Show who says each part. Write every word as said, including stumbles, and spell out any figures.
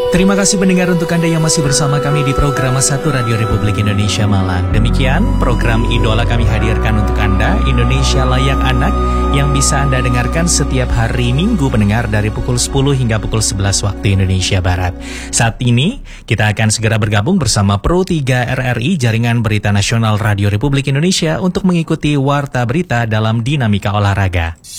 Speaker 1: Terima kasih pendengar untuk Anda yang masih bersama kami di program satu Radio Republik Indonesia Malang. Demikian program idola kami hadirkan untuk Anda, Indonesia Layak Anak, yang bisa Anda dengarkan setiap hari Minggu pendengar dari pukul sepuluh hingga pukul sebelas waktu Indonesia Barat. Saat ini kita akan segera bergabung bersama Pro tiga R R I, Jaringan Berita Nasional Radio Republik Indonesia, untuk mengikuti Warta Berita dalam Dinamika Olahraga.